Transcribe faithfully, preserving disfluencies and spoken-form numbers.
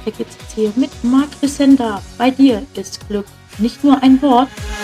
Strecke zu ziehen mit Marc Risenda. Bei dir ist Glück nicht nur ein Wort.